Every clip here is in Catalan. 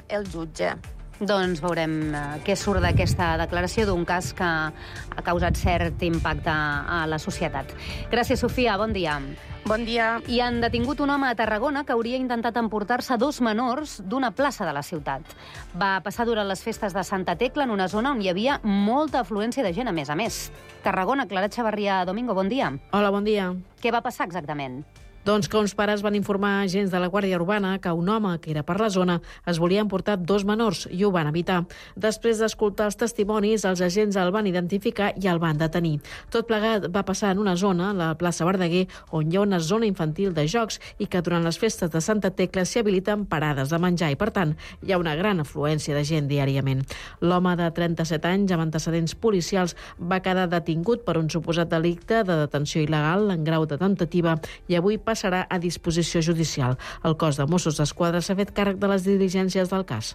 el jutge. Doncs veurem què surt d'aquesta declaració d'un cas que ha causat cert impacte a la societat. Gràcies, Sofia. Bon dia. Bon dia. I han detingut un home a Tarragona que hauria intentat emportar-se 2 menors d'una plaça de la ciutat. Va passar durant les festes de Santa Tecla en una zona on hi havia molta afluència de gent, a més. Tarragona, Clara Chavarria Domingo, bon dia. Hola, bon dia. Què va passar exactament? Doncs que uns pares van informar agents de la Guàrdia Urbana que un home que era per la zona es volia emportar 2 menors i ho van evitar. Després d'escoltar els testimonis, els agents el van identificar i el van detenir. Tot plegat va passar en una zona, la plaça Verdaguer, on hi ha una zona infantil de jocs i que durant les festes de Santa Tecla s'hi habiliten parades de menjar i, per tant, hi ha una gran afluència de gent diàriament. L'home de 37 anys, amb antecedents policials, va quedar detingut per un suposat delicte de detenció il·legal en grau de temptativa i avui passarà a disposició judicial. El cos de Mossos d'Esquadra s'ha fet càrrec de les diligències del cas.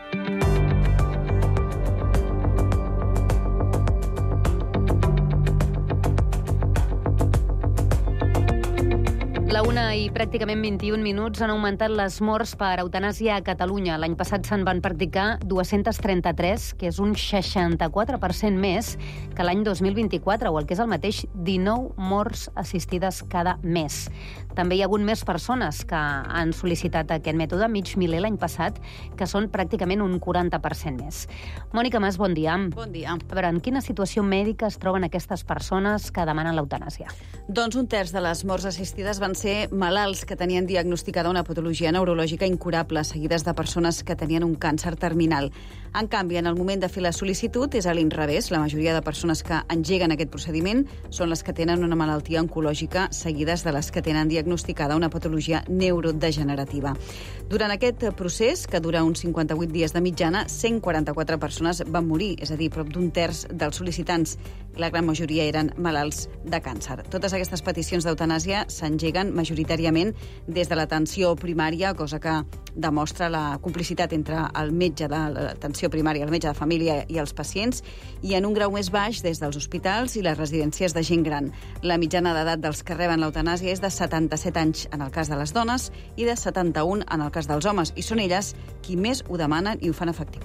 La 1 i pràcticament 21 minuts han augmentat les morts per eutanàsia a Catalunya. L'any passat se'n van practicar 233, que és un 64% més que l'any 2024, o el que és el mateix, 19 morts assistides cada mes. També hi ha hagut més persones que han sol·licitat aquest mètode, 500 l'any passat, que són pràcticament un 40% més. Mònica Mas, bon dia. Bon dia. A veure, en quina situació mèdica es troben aquestes persones que demanen l'eutanàsia? Doncs 1/3 de les morts assistides van ser malalts que tenien diagnosticada una patologia neurològica incurable, seguides de persones que tenien un càncer terminal. En canvi, en el moment de fer la sol·licitud és a l'inrevés. La majoria de persones que engeguen aquest procediment són les que tenen una malaltia oncològica, seguides de les que tenen diagnosticada una patologia neurodegenerativa. Durant aquest procés, que dura uns 58 dies de mitjana, 144 persones van morir, és a dir, prop d'1/3 dels sol·licitants. La gran majoria eren malalts de càncer. Totes aquestes peticions d'eutanàsia s'engeguen majoritàriament des de l'atenció primària, cosa que demostra la complicitat entre el metge de l'atenció primària, el metge de família i els pacients, i en un grau més baix des dels hospitals i les residències de gent gran. La mitjana d'edat dels que reben l'eutanàsia és de 77 anys en el cas de les dones i de 71 en el cas dels homes, i són elles qui més ho demanen i ho fan efectiu.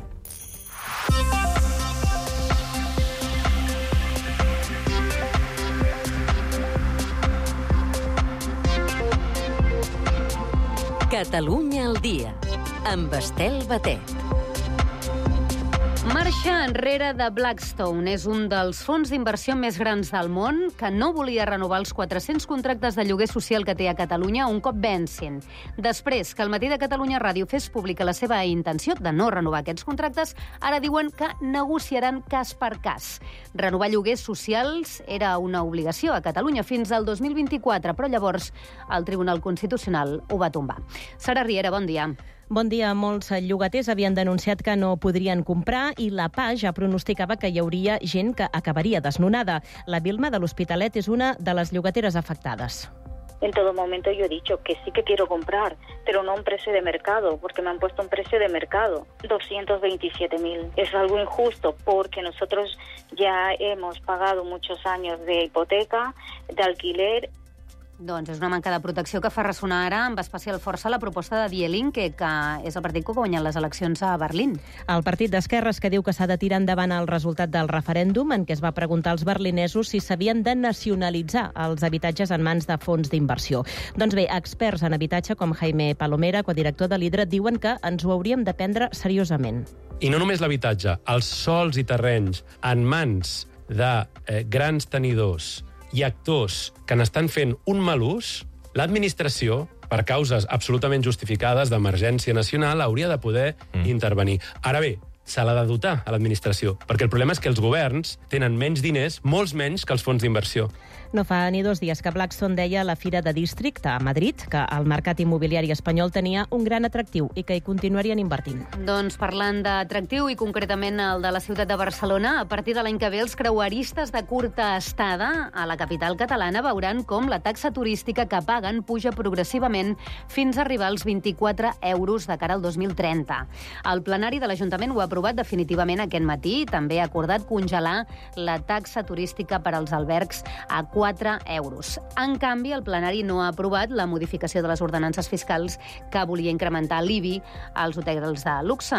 Catalunya al dia, amb Estel Batet. Marxa enrere de Blackstone és un dels fons d'inversió més grans del món que no volia renovar els 400 contractes de lloguer social que té a Catalunya un cop vencin. Després que el Matí de Catalunya Ràdio fes pública la seva intenció de no renovar aquests contractes, ara diuen que negociaran cas per cas. Renovar lloguers socials era una obligació a Catalunya fins al 2024, però llavors el Tribunal Constitucional ho va tombar. Sara Riera, bon dia. Bon dia. Molts llogaters havien denunciat que no podrien comprar i la PA ja pronosticava que hi hauria gent que acabaria desnonada. La Vilma de l'Hospitalet és una de les llogateres afectades. En todo momento yo he dicho que sí que quiero comprar, pero no a un precio de mercado, porque me han puesto un precio de mercado, 227.000. Es algo injusto porque nosotros ya hemos pagado muchos años de hipoteca, de alquiler. Doncs és una manca de protecció que fa ressonar ara amb especial força la proposta de Die Linke, que és el partit que ha guanyat les eleccions a Berlín. El partit d'esquerres que diu que s'ha de tirar endavant el resultat del referèndum en què es va preguntar als berlinesos si s'havien de nacionalitzar els habitatges en mans de fons d'inversió. Doncs bé, experts en habitatge com Jaime Palomera, codirector de l'Hidra, diuen que ens ho hauríem de prendre seriosament. I no només l'habitatge, els sols i terrenys en mans de grans tenidors i actors que n'estan fent un mal ús, l'administració, per causes absolutament justificades d'emergència nacional, hauria de poder intervenir. Ara bé, se l'ha de dotar a l'administració, perquè el problema és que els governs tenen menys diners, molts menys que els fons d'inversió. No fa ni 2 dies que Blackstone deia a la Fira de District a Madrid que el mercat immobiliari espanyol tenia un gran atractiu i que hi continuarien invertint. Doncs parlant d'atractiu i concretament el de la ciutat de Barcelona, a partir de l'any que ve els creueristes de curta estada a la capital catalana veuran com la taxa turística que paguen puja progressivament fins a arribar als 24 euros de cara al 2030. El plenari de l'Ajuntament ho ha aprovat definitivament aquest matí. També ha acordat congelar la taxa turística per als albergs a 4 euros. En canvi, el plenari no ha aprovat la modificació de les ordenances fiscals que volia incrementar l'IBI als hotels de luxe.